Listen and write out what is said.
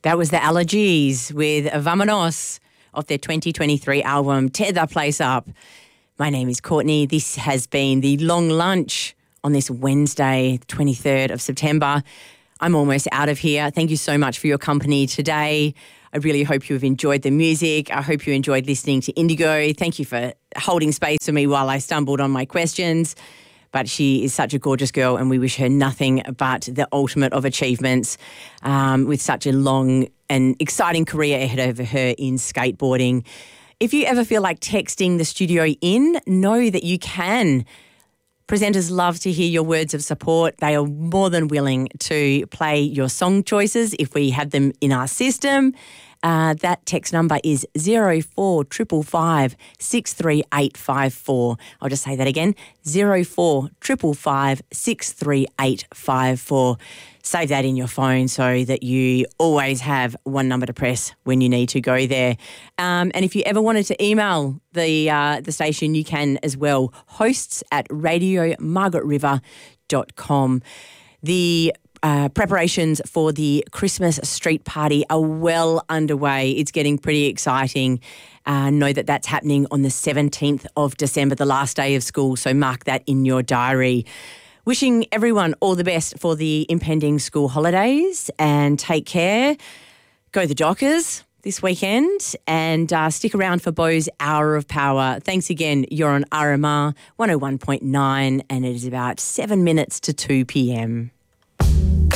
That was the Allergies with Vamonos off their 2023 album, Tear the Place Up. My name is Courtney. This has been the long lunch on this Wednesday, 23rd of September. I'm almost out of here. Thank you so much for your company today. I really hope you have enjoyed the music. I hope you enjoyed listening to Indigo. Thank you for holding space for me while I stumbled on my questions. But she is such a gorgeous girl and we wish her nothing but the ultimate of achievements with such a long and exciting career ahead of her in skateboarding. If you ever feel like texting the studio in, know that you can. Presenters love to hear your words of support. They are more than willing to play your song choices if we have them in our system. That text number is 0455 63854. I'll just say that again, 0455 63854. Save that in your phone so that you always have one number to press when you need to go there. And if you ever wanted to email the station, you can as well, hosts@radiomargaretriver.com. The preparations for the Christmas street party are well underway. It's getting pretty exciting. Know that that's happening on the 17th of December, the last day of school, so mark that in your diary. Wishing everyone all the best for the impending school holidays and take care. Go the Dockers this weekend and stick around for Beau's Hour of Power. Thanks again. You're on RMR 101.9 and it is about 7 minutes to 2 p.m.